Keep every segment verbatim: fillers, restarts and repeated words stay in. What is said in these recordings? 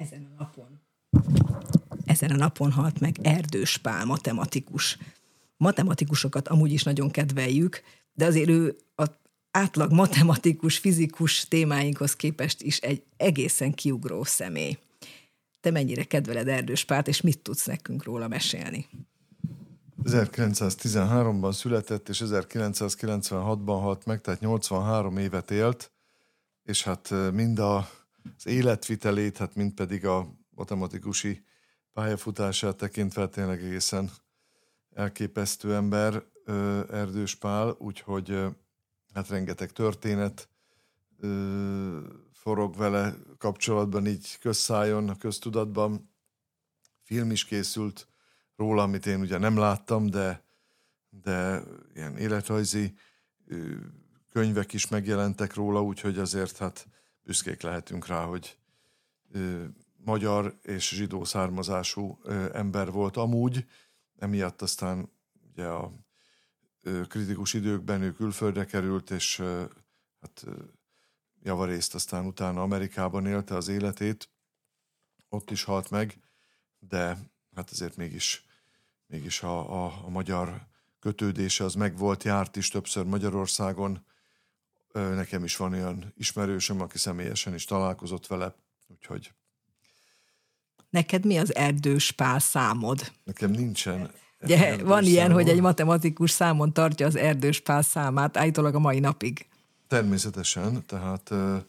Ezen a napon. Ezen a napon halt meg Erdős Pál, matematikus. Matematikusokat amúgy is nagyon kedveljük, de azért ő az átlag matematikus, fizikus témáinkhoz képest is egy egészen kiugró személy. Te mennyire kedveled Erdős Pált, és mit tudsz nekünk róla mesélni? ezerkilencszáztizenháromban született, és ezerkilencszázkilencvenhatban halt meg, tehát nyolcvanhárom évet élt, és hát mind a, az életvitelét, hát mind pedig a matematikusi pályafutását tekintve tényleg egészen elképesztő ember Erdős Pál, úgyhogy hát rengeteg történet forog vele kapcsolatban így közszájon, a köztudatban. Film is készült róla, amit én ugye nem láttam, de, de ilyen életrajzi könyvek is megjelentek róla, úgyhogy azért hát büszkék lehetünk rá, hogy magyar és zsidó származású ember volt amúgy, emiatt aztán ugye a kritikus időkben ő külföldre került, és hát javarészt aztán utána Amerikában élte az életét, ott is halt meg, de hát azért mégis, mégis a, a, a magyar kötődése az megvolt, járt is többször Magyarországon. Nekem is van olyan ismerősöm, aki személyesen is találkozott vele, úgyhogy... Neked mi az Erdős Pál számod? Nekem nincsen. Ugye, van ilyen, számod, hogy egy matematikus számon tartja az Erdős Pál számát, állítólag a mai napig. Természetesen, tehát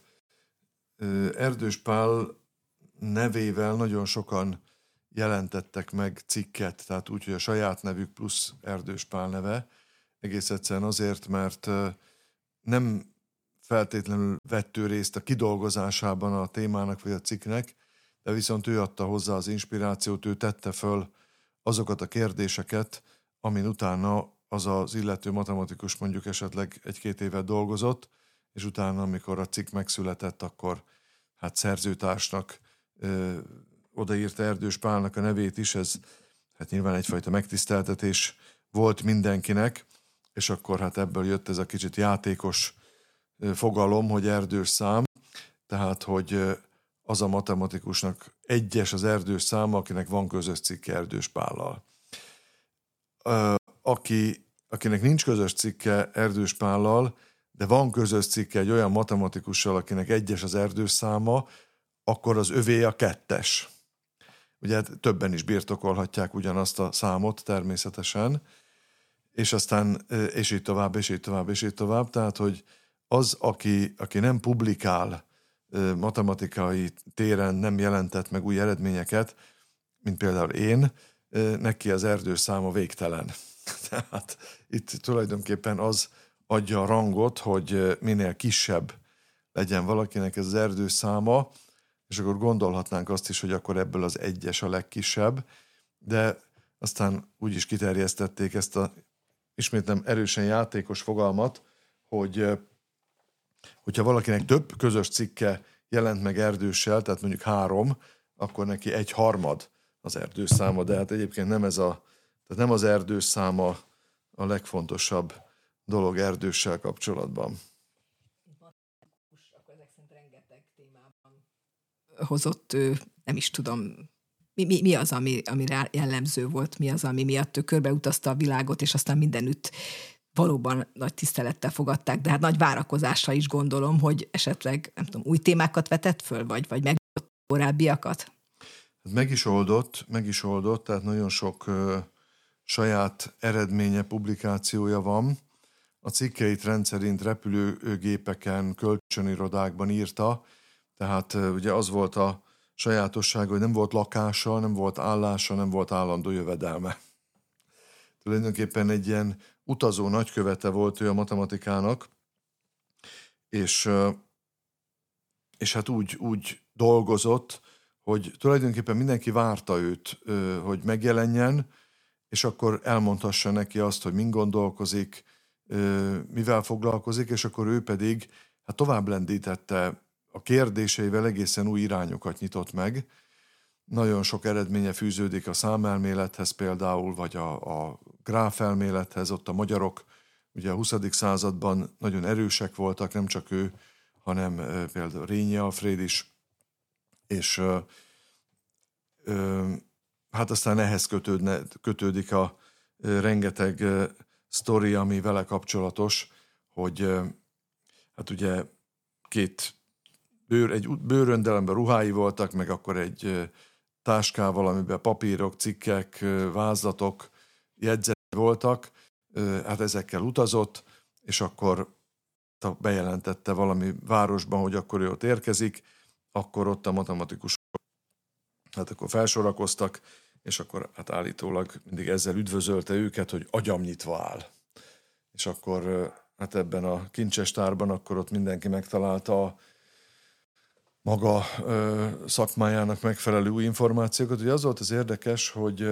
Erdős Pál nevével nagyon sokan jelentettek meg cikket, tehát úgy, hogy a saját nevük plusz Erdős Pál neve, egész egyszerűen azért, mert nem feltétlenül vett ő részt a kidolgozásában a témának vagy a cikknek, de viszont ő adta hozzá az inspirációt, ő tette föl azokat a kérdéseket, amin utána az az illető matematikus mondjuk esetleg egy-két évet dolgozott, és utána, amikor a cikk megszületett, akkor hát szerzőtársnak ö, odaírta Erdős Pálnak a nevét is, ez hát nyilván egyfajta megtiszteltetés volt mindenkinek, és akkor hát ebből jött ez a kicsit játékos ö, fogalom, hogy erdős szám, tehát hogy ö, az a matematikusnak egyes az erdős száma, akinek van közös cikke Erdős Pállal. Ö, aki, akinek nincs közös cikke Erdős Pállal, de van közös cikke egy olyan matematikussal, akinek egyes az erdős száma, akkor az övé a kettes. Ugye hát többen is birtokolhatják ugyanazt a számot természetesen, és aztán, és így tovább, és így tovább, és így tovább. Tehát, hogy az, aki, aki nem publikál matematikai téren, nem jelentett meg új eredményeket, mint például én, neki az erdős száma végtelen. Tehát itt tulajdonképpen az adja a rangot, hogy minél kisebb legyen valakinek ez az erdős száma, és akkor gondolhatnánk azt is, hogy akkor ebből az egyes a legkisebb, de aztán úgy is kiterjesztették ezt a ismétlem erősen játékos fogalmat, hogy hogyha valakinek több közös cikke jelent meg erdőssel, tehát mondjuk három, akkor neki egy harmad az erdős száma, de hát egyébként nem ez a, tehát nem az erdős száma a legfontosabb dolog erdőssel kapcsolatban. Akkor ezek szerint rengeteg témában hozott ő, nem is tudom, mi, mi, mi az, ami, ami rá jellemző volt, mi az, ami miatt ő körbeutazta a világot, és aztán mindenütt valóban nagy tisztelettel fogadták, de hát nagy várakozással is gondolom, hogy esetleg, nem tudom, új témákat vetett föl, vagy, vagy megoldott korábbiakat? Meg is oldott, meg is oldott, tehát nagyon sok ö, saját eredménye, publikációja van. A cikkeit rendszerint repülőgépeken, kölcsönirodákban írta, tehát ö, ugye az volt a sajátosság, hogy nem volt lakása, nem volt állása, nem volt állandó jövedelme. Tulajdonképpen egy ilyen utazó nagykövete volt ő a matematikának, és, és hát úgy, úgy dolgozott, hogy tulajdonképpen mindenki várta őt, hogy megjelenjen, és akkor elmondhassa neki azt, hogy min gondolkozik, mivel foglalkozik, és akkor ő pedig hát tovább lendítette a kérdéseivel, egészen új irányokat nyitott meg. Nagyon sok eredménye fűződik a számelmélethez például, vagy a, a gráfelmélethez. Ott a magyarok ugye a huszadik században nagyon erősek voltak, nem csak ő, hanem például Rényi Alfréd is, és hát aztán ehhez kötődne, kötődik a rengeteg sztori, ami vele kapcsolatos, hogy hát ugye két bőr, egy bőröndelemben ruhái voltak, meg akkor egy táskával, amiben papírok, cikkek, vázlatok, jegyzetek voltak, hát ezekkel utazott, és akkor bejelentette valami városban, hogy akkor ő ott érkezik, akkor ott a matematikusok hát akkor felsorakoztak, és akkor hát állítólag mindig ezzel üdvözölte őket, hogy agyam nyitva áll. És akkor hát ebben a kincsestárban akkor ott mindenki megtalálta a maga ö, szakmájának megfelelő új információkat. Ugye az volt az érdekes, hogy,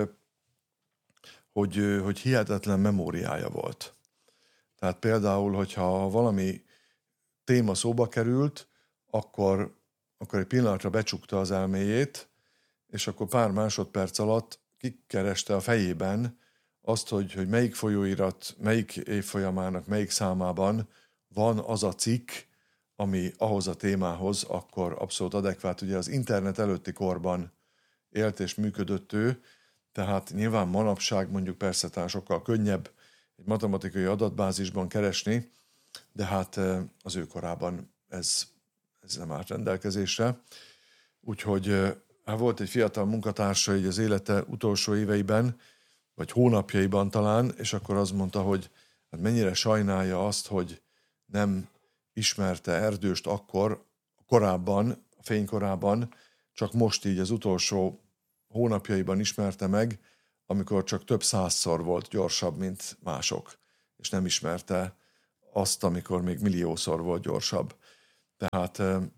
hogy, hogy hihetetlen memóriája volt. Tehát például, hogyha valami téma szóba került, akkor, akkor egy pillanatra becsukta az elméjét, és akkor pár másodperc alatt kikereste a fejében azt, hogy, hogy melyik folyóirat, melyik évfolyamának, melyik számában van az a cikk, ami ahhoz a témához akkor abszolút adekvát. Ugye az internet előtti korban élt és működött ő, tehát nyilván manapság mondjuk persze talán sokkal könnyebb egy matematikai adatbázisban keresni, de hát az ő korában ez, ez nem állt rendelkezésre. Úgyhogy hát volt egy fiatal munkatársa így az élete utolsó éveiben, vagy hónapjaiban talán, és akkor azt mondta, hogy hát mennyire sajnálja azt, hogy nem ismerte Erdőst akkor, korábban, a fénykorában, csak most így az utolsó hónapjaiban ismerte meg, amikor csak több százszor volt gyorsabb, mint mások, és nem ismerte azt, amikor még milliószor volt gyorsabb. Tehát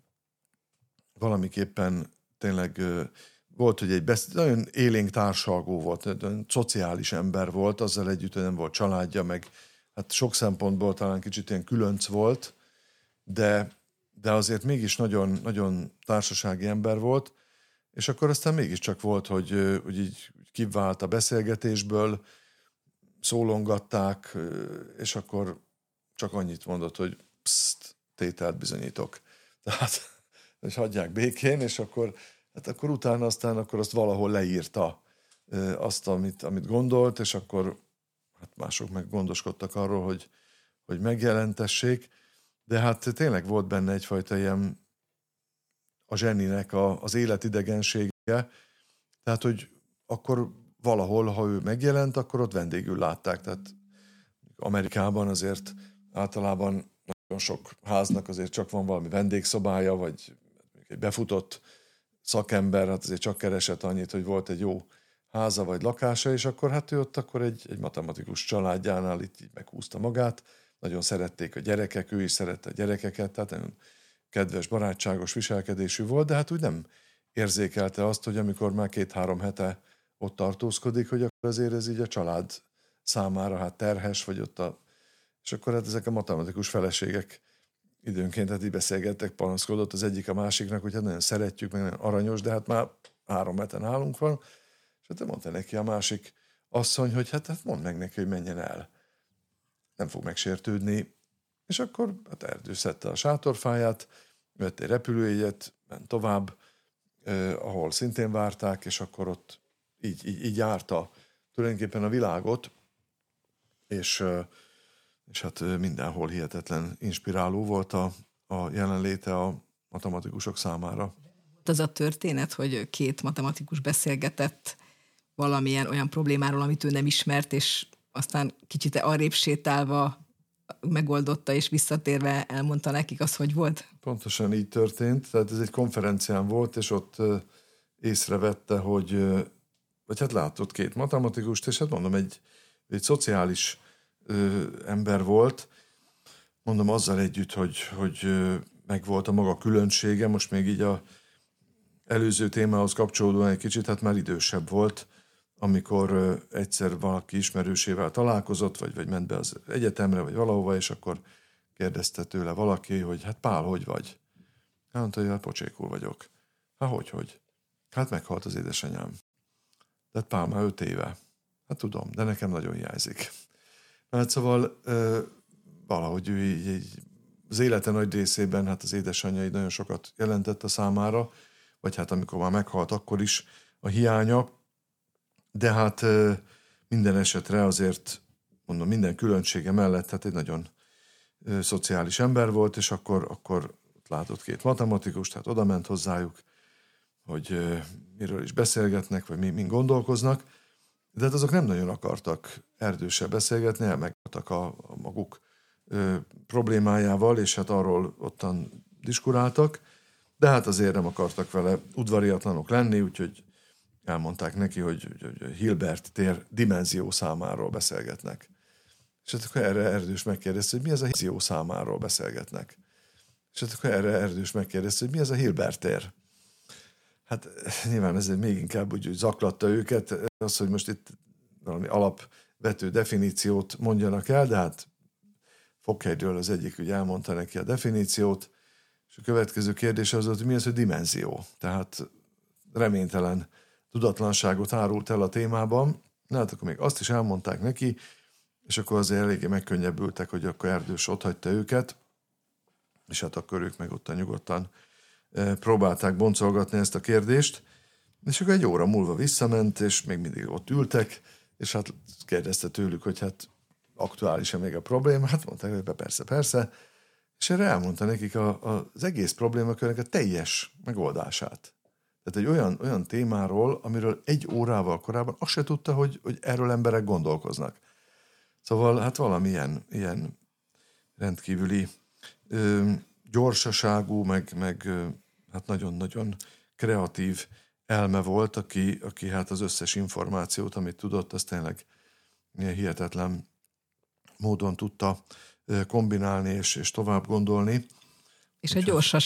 valamiképpen tényleg volt, hogy egy besz... nagyon élénk társalgó volt, nagyon szociális ember volt, azzal együtt, hogy nem volt családja, meg hát sok szempontból talán kicsit ilyen különc volt, de, de azért mégis nagyon, nagyon társasági ember volt, és akkor aztán mégiscsak volt, hogy, hogy így kivált a beszélgetésből, szólongatták, és akkor csak annyit mondott, hogy pszt, tételt bizonyítok. Tehát, hogy hagyják békén, és akkor, hát akkor utána aztán akkor azt valahol leírta azt, amit, amit gondolt, és akkor hát mások meg gondoskodtak arról, hogy, hogy megjelentessék, de hát tényleg volt benne egyfajta ilyen a zseninek a, az életidegensége, tehát, hogy akkor valahol, ha ő megjelent, akkor ott vendégül látták, tehát Amerikában azért általában nagyon sok háznak azért csak van valami vendégszobája, vagy egy befutott szakember, hát azért csak keresett annyit, hogy volt egy jó háza vagy lakása, és akkor hát ő ott akkor egy, egy matematikus családjánál itt így meghúzta magát. Nagyon szerették a gyerekek, ő is szerette a gyerekeket, tehát nagyon kedves, barátságos viselkedésű volt, de hát úgy nem érzékelte azt, hogy amikor már két-három hete ott tartózkodik, hogy akkor azért ez így a család számára hát terhes, vagy ott a... És akkor hát ezek a matematikus feleségek időnként hát így beszélgettek, panaszkodott az egyik a másiknak, hogy hát nagyon szeretjük, meg nagyon aranyos, de hát már három hete nálunk van, és hát mondta neki a másik asszony, hogy hát, hát mondd meg neki, hogy menjen el. Nem fog megsértődni. És akkor hát Erdő szedte a sátorfáját, vett egy repülőjegyet, ment tovább, eh, ahol szintén várták, és akkor ott így, így, így járta tulajdonképpen a világot, és, eh, és hát mindenhol hihetetlen inspiráló volt a, a jelenléte a matematikusok számára. Az a történet, hogy két matematikus beszélgetett valamilyen olyan problémáról, amit ő nem ismert, és aztán kicsit arrébb sétálva megoldotta, és visszatérve elmondta nekik az, hogy volt? Pontosan így történt. Tehát ez egy konferencián volt, és ott észrevette, hogy vagy hát látott két matematikust, és hát mondom, egy, egy szociális ö, ember volt, mondom azzal együtt, hogy, hogy megvolt a maga különbsége, most még így a előző témához kapcsolódóan egy kicsit, hát már idősebb volt, amikor egyszer valaki ismerősével találkozott, vagy, vagy ment be az egyetemre, vagy valahova, és akkor kérdezte tőle valaki, hogy hát Pál, hogy vagy? Hát mondta, hogy hát pocsékul vagyok. Hát hogy, hogy? Hát meghalt az édesanyám. De hát Pál már öt éve. Hát tudom, de nekem nagyon hiányzik. Hát szóval valahogy ő így, így, az élete nagy részében hát az édesanyja így nagyon sokat jelentett a számára, vagy hát amikor már meghalt, akkor is a hiánya, de hát minden esetre azért, mondom, minden különbsége mellett hát egy nagyon szociális ember volt, és akkor, akkor látott két matematikus, tehát oda ment hozzájuk, hogy miről is beszélgetnek, vagy mi, min gondolkoznak, de hát azok nem nagyon akartak Erdőssel beszélgetni, elmegvoltak a, a maguk ö, problémájával, és hát arról ottan diskuráltak, de hát azért nem akartak vele udvariatlanok lenni, úgyhogy elmondták neki, hogy, hogy, hogy Hilbert tér dimenzió számáról beszélgetnek. És hát akkor erre Erdős megkérdezte, hogy mi ez a dimenzió számáról beszélgetnek. És hát akkor erre Erdős megkérdezte, hogy mi ez a Hilbert tér. Hát nyilván ez még inkább úgy, úgy zaklatta őket, az, hogy most itt valami alapvető definíciót mondjanak el, de hát Fockhelyről az egyik úgy elmondta neki a definíciót, és a következő kérdés az volt, hogy mi az, hogy dimenzió. Tehát reménytelen tudatlanságot árult el a témában. Na hát akkor még azt is elmondták neki, és akkor azért eléggé megkönnyebbültek, hogy akkor Erdős otthagyta őket, és hát akkor ők meg ottan nyugodtan próbálták boncolgatni ezt a kérdést, és akkor egy óra múlva visszament, és még mindig ott ültek, és hát kérdezte tőlük, hogy hát aktuális-e még a probléma? Hát mondták, hogy persze, persze, és erre elmondta nekik a, a, az egész problémakörnek a teljes megoldását. Tehát egy olyan, olyan témáról, amiről egy órával korábban azt se tudta, hogy, hogy erről emberek gondolkoznak. Szóval hát valamilyen ilyen rendkívüli ö, gyorsaságú, meg, meg ö, hát nagyon-nagyon kreatív elme volt, aki, aki hát az összes információt, amit tudott, azt tényleg ilyen hihetetlen módon tudta kombinálni és, és tovább gondolni. És a gyorsaság